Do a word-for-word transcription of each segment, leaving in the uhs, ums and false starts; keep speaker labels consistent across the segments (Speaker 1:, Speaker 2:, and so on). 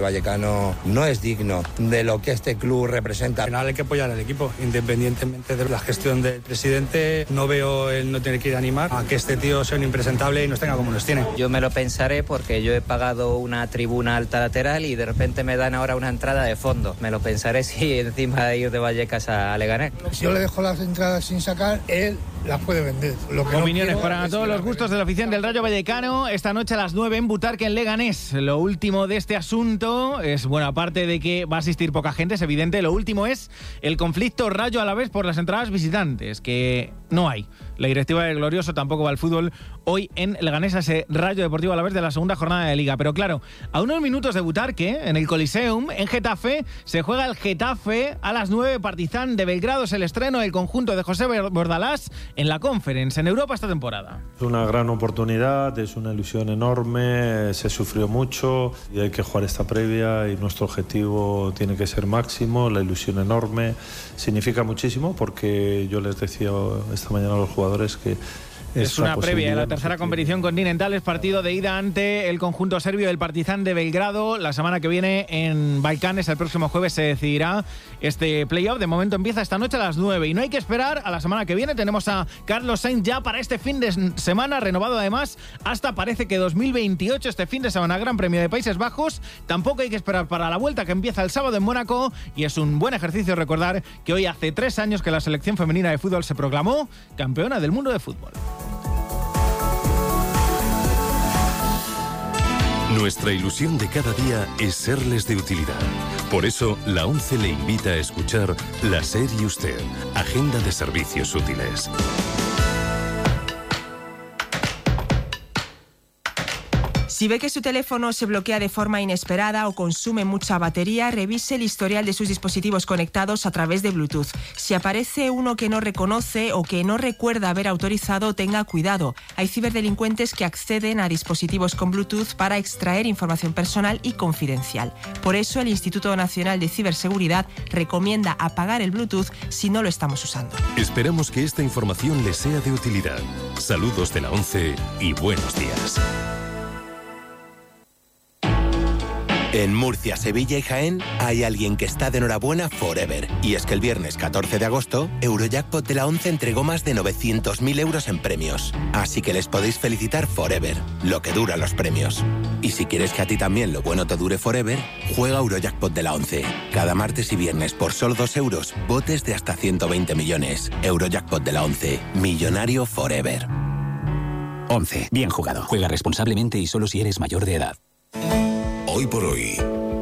Speaker 1: Vallecano no es digno de lo que este club representa.
Speaker 2: Al final hay que apoyar al equipo, independientemente de la gestión del presidente. No veo el no tener que ir a animar a que este tío sea un impresentable y nos tenga como nos tiene.
Speaker 3: Yo me lo pensaré porque yo he pagado una tribuna alta lateral y de repente me dan ahora una entrada de fondo. Me lo pensaré si encima de ir de Vallecas a Leganés.
Speaker 4: Si yo le dejo las entradas sin sacar, él las puede vender. Lo que
Speaker 5: Opiniones
Speaker 4: no
Speaker 5: para todos los gustos de la afición del Rayo Vallecano. Esta noche a las nueve en Butarque, en Leganés. Lo último de este asunto es, bueno, aparte de que va a asistir poca gente, es evidente, lo último es el conflicto Rayo Alavés por las entradas visitantes, que no hay. La directiva del Glorioso tampoco va al fútbol hoy en Leganés, a ese Rayo Deportivo Alavés de la segunda jornada de Liga. Pero claro, a unos minutos de Butarque, en el Coliseum, en Getafe, se juega el Getafe a las nueve. Partizan de Belgrado es el estreno del conjunto de José Bordalás en la Conference, en Europa esta temporada.
Speaker 6: Es una gran oportunidad, es una ilusión enorme, se sufrió mucho y hay que jugar esta previa y nuestro objetivo tiene que ser máximo, la ilusión enorme significa muchísimo porque yo les decía esta mañana a los jugadores que
Speaker 5: es una previa de la tercera competición continental, es partido de ida ante el conjunto serbio del Partizan de Belgrado. La semana que viene en Balcanes, el próximo jueves, se decidirá este playoff. De momento empieza esta noche a las nueve y no hay que esperar a la semana que viene. Tenemos a Carlos Sainz ya para este fin de semana, renovado además hasta parece que dos mil veintiocho, este fin de semana, Gran Premio de Países Bajos. Tampoco hay que esperar para la vuelta que empieza el sábado en Mónaco y es un buen ejercicio recordar que hoy hace tres años que la selección femenina de fútbol se proclamó campeona del mundo de fútbol.
Speaker 7: Nuestra ilusión de cada día es serles de utilidad. Por eso, la ONCE le invita a escuchar La SER y Usted, Agenda de Servicios Útiles.
Speaker 8: Si ve que su teléfono se bloquea de forma inesperada o consume mucha batería, revise el historial de sus dispositivos conectados a través de Bluetooth. Si aparece uno que no reconoce o que no recuerda haber autorizado, tenga cuidado. Hay ciberdelincuentes que acceden a dispositivos con Bluetooth para extraer información personal y confidencial. Por eso, el Instituto Nacional de Ciberseguridad recomienda apagar el Bluetooth si no lo estamos usando.
Speaker 7: Esperamos que esta información les sea de utilidad. Saludos de la ONCE y buenos días.
Speaker 9: En Murcia, Sevilla y Jaén hay alguien que está de enhorabuena forever. Y es que el viernes catorce de agosto, Eurojackpot de la ONCE entregó más de novecientos mil euros en premios. Así que les podéis felicitar forever, lo que dura los premios. Y si quieres que a ti también lo bueno te dure forever, juega Eurojackpot de la ONCE. Cada martes y viernes por solo dos euros, botes de hasta ciento veinte millones. Eurojackpot de la ONCE, millonario forever.
Speaker 10: ONCE, bien jugado. Juega responsablemente y solo si eres mayor de edad.
Speaker 11: Hoy por hoy,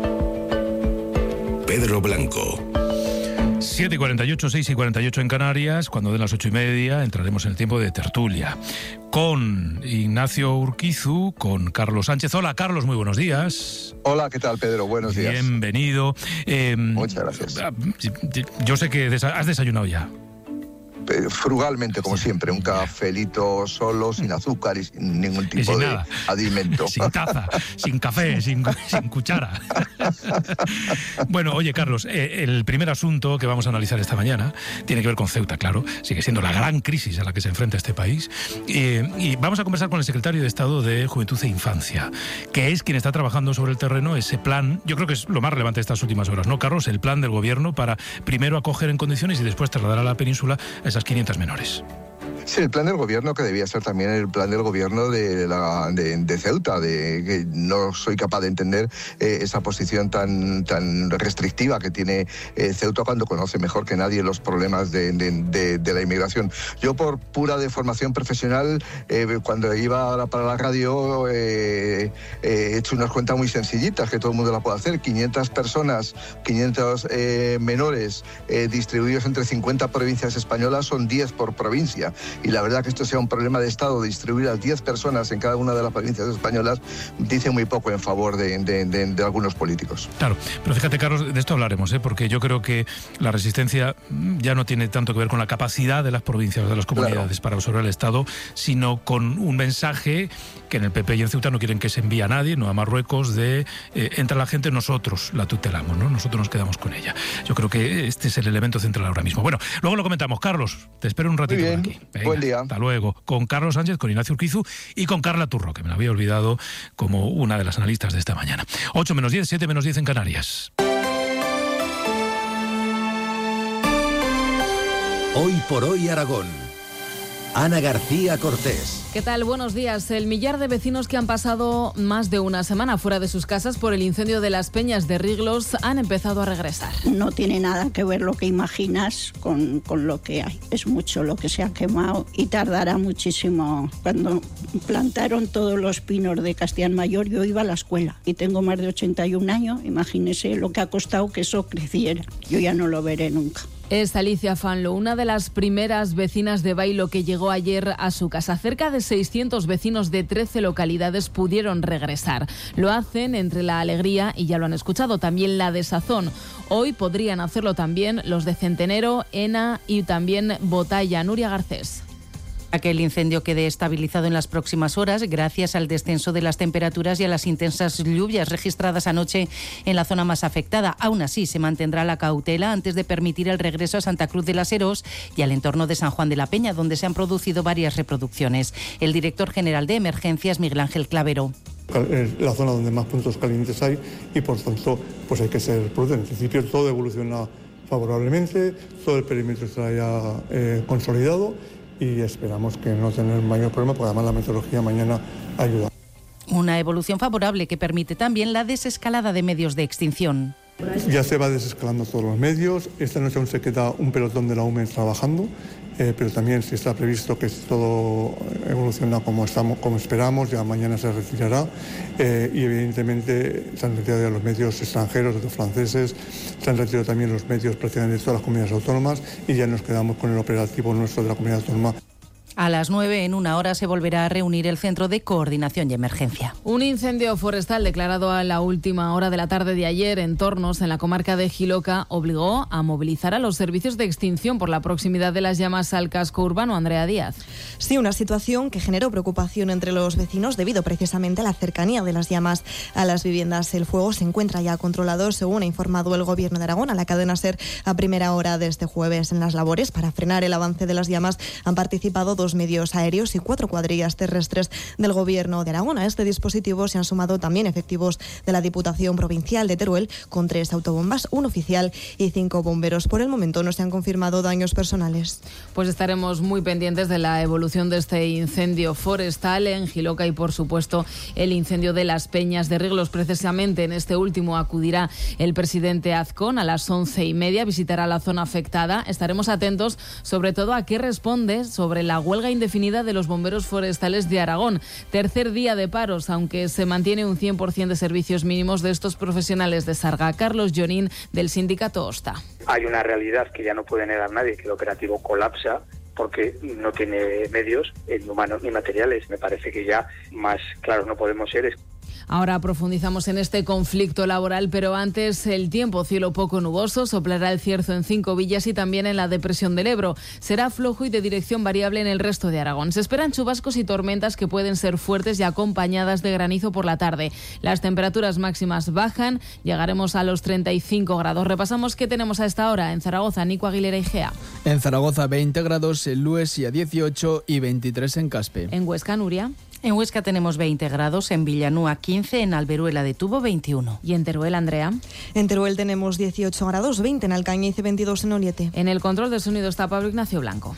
Speaker 11: Pedro Blanco.
Speaker 12: siete y cuarenta y ocho, seis y cuarenta y ocho en Canarias. Cuando den las ocho y media entraremos en el tiempo de tertulia con Ignacio Urquizu, con Carlos Sánchez. Hola, Carlos, muy buenos días.
Speaker 13: Hola, ¿qué tal, Pedro? Buenos días.
Speaker 12: Bienvenido. Eh,
Speaker 13: Muchas gracias.
Speaker 12: Yo sé que desa- has desayunado ya.
Speaker 13: Frugalmente, como siempre, un cafelito solo, sin azúcar y sin ningún tipo
Speaker 12: sin
Speaker 13: de
Speaker 12: nada.
Speaker 13: alimento.
Speaker 12: Sin taza, sin café, sin, sin cuchara. Bueno, oye, Carlos, eh, el primer asunto que vamos a analizar esta mañana tiene que ver con Ceuta, claro. Sigue siendo la gran crisis a la que se enfrenta este país. Eh, y vamos a conversar con el secretario de Estado de Juventud e Infancia, que es quien está trabajando sobre el terreno ese plan. Yo creo que es lo más relevante de estas últimas horas, ¿no, Carlos? El plan del gobierno para primero acoger en condiciones y después trasladar a la península a esas quinientas menores.
Speaker 13: Sí, el plan del gobierno que debía ser también el plan del gobierno de, la, de, de Ceuta, de que no soy capaz de entender eh, esa posición tan, tan restrictiva que tiene eh, Ceuta cuando conoce mejor que nadie los problemas de, de, de, de la inmigración. Yo por pura deformación profesional, eh, cuando iba para la radio eh, eh, he hecho unas cuentas muy sencillitas que todo el mundo la puede hacer. quinientas personas, quinientos eh, menores eh, distribuidos entre cincuenta provincias españolas son diez por provincia. Y la verdad que esto sea un problema de Estado, distribuir a diez personas en cada una de las provincias españolas, dice muy poco en favor de, de, de, de algunos políticos.
Speaker 12: Claro, pero fíjate, Carlos, de esto hablaremos, ¿eh? Porque yo creo que la resistencia ya no tiene tanto que ver con la capacidad de las provincias o de las comunidades claro. para absorber el Estado, sino con un mensaje que en el P P y en Ceuta no quieren que se envíe a nadie, no a Marruecos, de eh, entra la gente, nosotros la tutelamos, ¿no? Nosotros nos quedamos con ella. Yo creo que este es el elemento central ahora mismo. Bueno, luego lo comentamos. Carlos, te espero un ratito por aquí. Venga,
Speaker 13: buen día.
Speaker 12: Hasta luego. Con Carlos Sánchez, con Ignacio Urquizu y con Carla Turro, que me la había olvidado como una de las analistas de esta mañana. ocho menos diez, siete menos diez en Canarias.
Speaker 14: Hoy por hoy Aragón. Ana García Cortés.
Speaker 15: ¿Qué tal? Buenos días. El millar de vecinos que han pasado más de una semana fuera de sus casas por el incendio de las Peñas de Riglos han empezado a regresar.
Speaker 16: No tiene nada que ver lo que imaginas con, con lo que hay. Es mucho lo que se ha quemado y tardará muchísimo. Cuando plantaron todos los pinos de Castellán Mayor, yo iba a la escuela y tengo más de ochenta y un años. Imagínese lo que ha costado que eso creciera. Yo ya no lo veré nunca.
Speaker 15: Es Alicia Fanlo, una de las primeras vecinas de Bailo que llegó ayer a su casa. Cerca de seiscientos vecinos de trece localidades pudieron regresar. Lo hacen entre la alegría y, ya lo han escuchado, también la desazón. Hoy podrían hacerlo también los de Centenero, Ena y también Botalla. Nuria Garcés.
Speaker 17: A que el incendio quede estabilizado en las próximas horas gracias al descenso de las temperaturas y a las intensas lluvias registradas anoche en la zona más afectada. Aún así, se mantendrá la cautela antes de permitir el regreso a Santa Cruz de las Heros y al entorno de San Juan de la Peña, donde se han producido varias reproducciones. El director general de Emergencias, Miguel Ángel Clavero.
Speaker 18: La zona donde más puntos calientes hay y, por tanto, pues hay que ser prudente. En principio, todo evoluciona favorablemente, todo el perímetro está ya eh, consolidado y esperamos que no tener mayor problema, porque además la meteorología mañana ayuda.
Speaker 17: Una evolución favorable que permite también la desescalada de medios de extinción.
Speaker 18: Ya se va desescalando todos los medios. Esta noche aún se queda un pelotón de la U M E trabajando, eh, pero también si está previsto que todo evoluciona como, estamos, como esperamos, ya mañana se retirará. Eh, y evidentemente se han retirado ya los medios extranjeros, los franceses, se han retirado también los medios prácticamente de todas las comunidades autónomas y ya nos quedamos con el operativo nuestro de la comunidad autónoma.
Speaker 17: A las nueve, en una hora, se volverá a reunir el Centro de Coordinación y Emergencia.
Speaker 15: Un incendio forestal declarado a la última hora de la tarde de ayer en Tornos, en la comarca de Jiloca, obligó a movilizar a los servicios de extinción por la proximidad de las llamas al casco urbano. Andrea Díaz.
Speaker 19: Sí, una situación que generó preocupación entre los vecinos debido precisamente a la cercanía de las llamas a las viviendas. El fuego se encuentra ya controlado, según ha informado el Gobierno de Aragón a la cadena SER a primera hora de este jueves. En las labores para frenar el avance de las llamas han participado dos medios aéreos y cuatro cuadrillas terrestres del Gobierno de Aragón. A este dispositivo se han sumado también efectivos de la Diputación Provincial de Teruel, con tres autobombas, un oficial y cinco bomberos. Por el momento no se han confirmado daños personales.
Speaker 15: Pues estaremos muy pendientes de la evolución de este incendio forestal en Jiloca y, por supuesto, el incendio de las Peñas de Riglos. Precisamente en este último acudirá el presidente Azcón a las once y media, visitará la zona afectada. Estaremos atentos sobre todo a qué responde sobre la huelga indefinida de los bomberos forestales de Aragón. Tercer día de paros, aunque se mantiene un cien por ciento de servicios mínimos de estos profesionales de Sarga. Carlos Llorín, del sindicato OSTA.
Speaker 20: Hay una realidad que ya no puede negar nadie, que el operativo colapsa porque no tiene medios, ni humanos ni materiales. Me parece que ya más claros no podemos ser.
Speaker 15: Ahora profundizamos en este conflicto laboral, pero antes el tiempo, cielo poco nuboso, soplará el cierzo en Cinco Villas y también en la depresión del Ebro. Será flojo y de dirección variable en el resto de Aragón. Se esperan chubascos y tormentas que pueden ser fuertes y acompañadas de granizo por la tarde. Las temperaturas máximas bajan, llegaremos a los treinta y cinco grados. Repasamos qué tenemos a esta hora en Zaragoza, Nico Aguilera y Gea.
Speaker 21: En Zaragoza veinte grados, en Lues y a dieciocho y veintitrés en Caspe.
Speaker 15: En Huesca, Nuria.
Speaker 17: En Huesca tenemos veinte grados, en Villanúa quince, en Alberuela de Tubo veintiuno.
Speaker 15: ¿Y en Teruel, Andrea?
Speaker 19: En Teruel tenemos dieciocho grados, veinte en Alcañiz y veintidós en Oliete.
Speaker 15: En el control de sonido está Pablo Ignacio Blanco.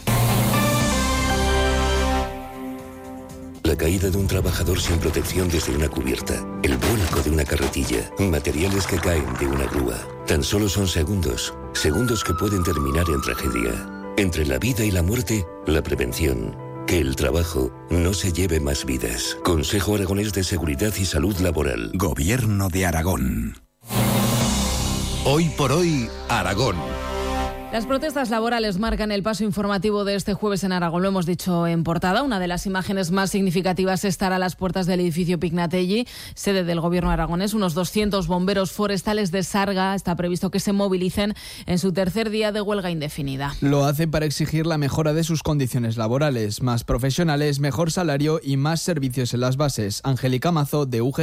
Speaker 11: La caída de un trabajador sin protección desde una cubierta, el vuelco de una carretilla, materiales que caen de una grúa. Tan solo son segundos, segundos que pueden terminar en tragedia. Entre la vida y la muerte, la prevención. Que el trabajo no se lleve más vidas. Consejo Aragonés de Seguridad y Salud Laboral.
Speaker 14: Gobierno de Aragón. Hoy por hoy, Aragón.
Speaker 15: Las protestas laborales marcan el paso informativo de este jueves en Aragón. Lo hemos dicho en portada. Una de las imágenes más significativas estará a las puertas del edificio Pignatelli, sede del Gobierno aragonés. Unos doscientos bomberos forestales de Sarga está previsto que se movilicen en su tercer día de huelga indefinida.
Speaker 21: Lo hacen para exigir la mejora de sus condiciones laborales, más profesionales, mejor salario y más servicios en las bases. Angélica Mazo, de U G T.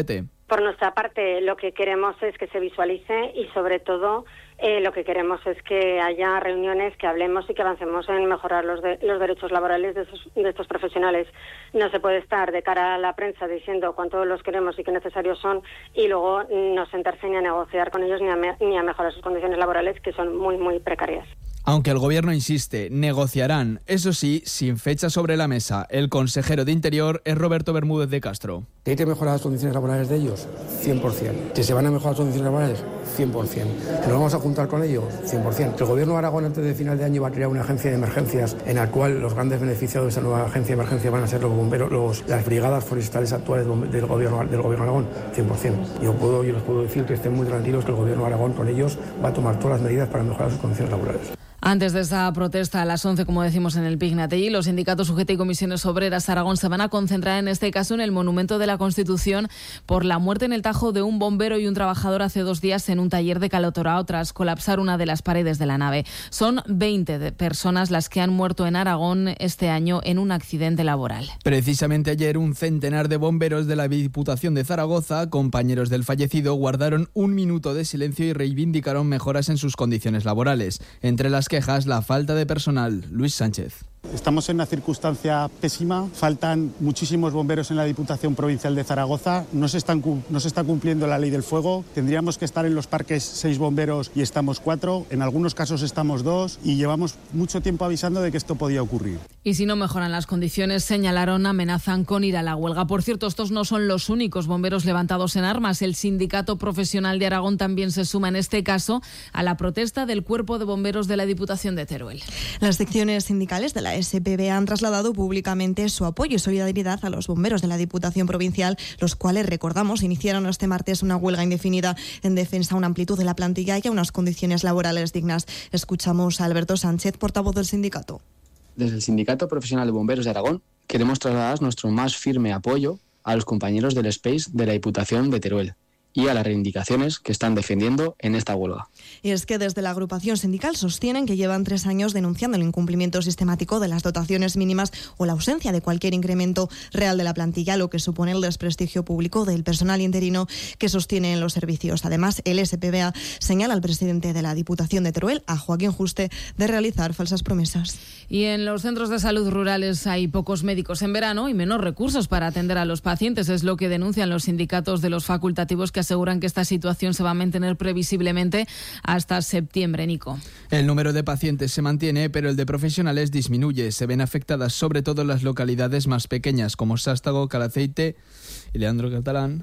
Speaker 1: Por nuestra parte, lo que queremos es que se visualice y, sobre todo, eh, lo que queremos es que haya reuniones, que hablemos y que avancemos en mejorar los, de, los derechos laborales de, esos, de estos profesionales. No se puede estar de cara a la prensa diciendo cuánto los queremos y qué necesarios son y luego no sentarse ni a negociar con ellos ni a, me, ni a mejorar sus condiciones laborales, que son muy, muy precarias.
Speaker 21: Aunque el Gobierno insiste, negociarán, eso sí, sin fecha sobre la mesa. El consejero de Interior es Roberto Bermúdez de Castro.
Speaker 22: ¿Que hay que mejorar las condiciones laborales de ellos? cien por ciento. ¿Que se van a mejorar las condiciones laborales? cien por ciento. ¿Que nos vamos a juntar con ellos? cien por ciento. ¿Que el Gobierno de Aragón antes de final de año va a crear una agencia de emergencias en la cual los grandes beneficiados de esa nueva agencia de emergencia van a ser los bomberos, los, las brigadas forestales actuales del Gobierno, del Gobierno de Aragón? cien por ciento. Yo, puedo, yo les puedo decir que estén muy tranquilos que el Gobierno de Aragón con ellos va a tomar todas las medidas para mejorar sus condiciones laborales.
Speaker 15: Antes de esta protesta a las once, como decimos en el Pignatelli, los sindicatos U G T y comisiones obreras Aragón se van a concentrar en este caso en el Monumento de la Constitución por la muerte en el Tajo de un bombero y un trabajador hace dos días en un taller de Calotorao tras colapsar una de las paredes de la nave. Son veinte personas las que han muerto en Aragón este año en un accidente laboral.
Speaker 21: Precisamente ayer un centenar de bomberos de la Diputación de Zaragoza, compañeros del fallecido, guardaron un minuto de silencio y reivindicaron mejoras en sus condiciones laborales. Entre las quejas, la falta de personal. Luis Sánchez.
Speaker 23: Estamos en una circunstancia pésima, faltan muchísimos bomberos en la Diputación Provincial de Zaragoza, no se, están, no se está cumpliendo la ley del fuego, tendríamos que estar en los parques seis bomberos y estamos cuatro, en algunos casos estamos dos y llevamos mucho tiempo avisando de que esto podía ocurrir.
Speaker 15: Y si no mejoran las condiciones, señalaron, amenazan con ir a la huelga. Por cierto, estos no son los únicos bomberos levantados en armas. El Sindicato Profesional de Aragón también se suma en este caso a la protesta del Cuerpo de Bomberos de la Diputación de Teruel.
Speaker 19: Las secciones sindicales de la S P B han trasladado públicamente su apoyo y solidaridad a los bomberos de la Diputación Provincial, los cuales, recordamos, iniciaron este martes una huelga indefinida en defensa a una amplitud de la plantilla y a unas condiciones laborales dignas. Escuchamos a Alberto Sánchez, portavoz del sindicato.
Speaker 24: Desde el Sindicato Profesional de Bomberos de Aragón queremos trasladar nuestro más firme apoyo a los compañeros del Space de la Diputación de Teruel y a las reivindicaciones que están defendiendo en esta huelga.
Speaker 19: Y es que desde la agrupación sindical sostienen que llevan tres años denunciando el incumplimiento sistemático de las dotaciones mínimas o la ausencia de cualquier incremento real de la plantilla, lo que supone el desprestigio público del personal interino que sostiene en los servicios. Además, el S P B A señala al presidente de la Diputación de Teruel, a Joaquín Juste, de realizar falsas promesas.
Speaker 15: Y en los centros de salud rurales hay pocos médicos en verano y menos recursos para atender a los pacientes. Es lo que denuncian los sindicatos de los facultativos, que aseguran que esta situación se va a mantener previsiblemente hasta septiembre, Nico.
Speaker 21: El número de pacientes se mantiene, pero el de profesionales disminuye. Se ven afectadas sobre todo las localidades más pequeñas, como Sástago, Calaceite y Leandro Catalán.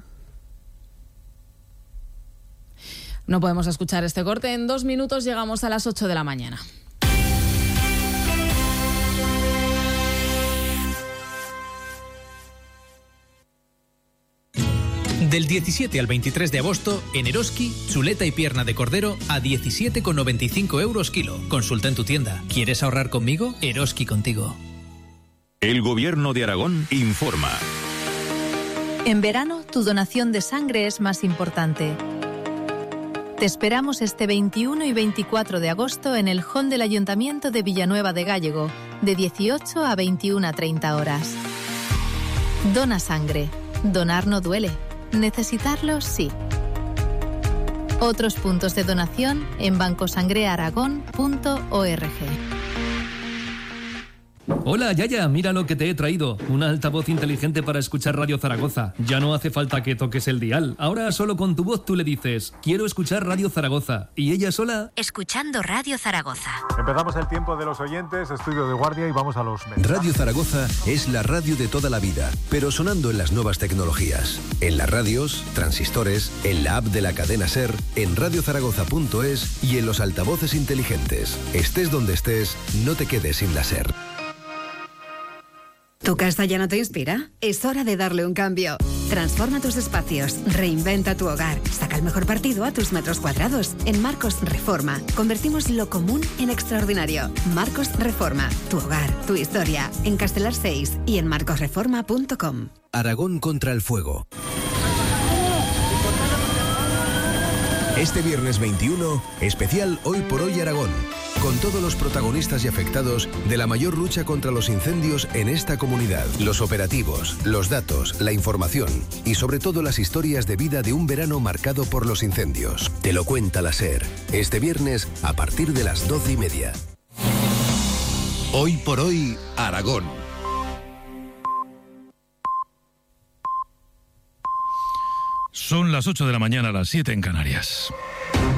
Speaker 15: No podemos escuchar este corte. En dos minutos llegamos a las ocho de la mañana.
Speaker 25: Del diecisiete al veintitrés de agosto, en Eroski, chuleta y pierna de cordero a diecisiete con noventa y cinco euros kilo. Consulta en tu tienda. ¿Quieres ahorrar conmigo? Eroski contigo.
Speaker 26: El Gobierno de Aragón informa.
Speaker 27: En verano, tu donación de sangre es más importante. Te esperamos este veintiuno y veinticuatro de agosto en el hall del Ayuntamiento de Villanueva de Gállego, de dieciocho a veintiuna treinta horas. Dona sangre. Donar no duele. Necesitarlo, sí. Otros puntos de donación en bancosangrearagón punto org.
Speaker 28: Hola, Yaya, mira lo que te he traído. Una altavoz inteligente para escuchar Radio Zaragoza. Ya no hace falta que toques el dial. Ahora solo con tu voz tú le dices, quiero escuchar Radio Zaragoza. Y ella sola...
Speaker 27: Escuchando Radio Zaragoza.
Speaker 29: Empezamos el tiempo de los oyentes, estudio de guardia, y vamos a los mensajes.
Speaker 14: Radio Zaragoza es la radio de toda la vida, pero sonando en las nuevas tecnologías. En las radios, transistores, en la app de la cadena SER, en radio zaragoza punto es y en los altavoces inteligentes. Estés donde estés, no te quedes sin la SER.
Speaker 30: ¿Tu casa ya no te inspira? Es hora de darle un cambio. Transforma tus espacios, reinventa tu hogar, saca el mejor partido a tus metros cuadrados. En Marcos Reforma, convertimos lo común en extraordinario. Marcos Reforma, tu hogar, tu historia. En Castelar seis y en marcos reforma punto com.
Speaker 14: Aragón contra el fuego. Este viernes veintiuno, especial Hoy por Hoy Aragón. con todos los protagonistas y afectados de la mayor lucha contra los incendios en esta comunidad. Los operativos, los datos, la información y sobre todo las historias de vida de un verano marcado por los incendios. Te lo cuenta la SER, este viernes a partir de las doce y media.
Speaker 2: Hoy por hoy, Aragón.
Speaker 12: Son las ocho de la mañana, las siete en Canarias.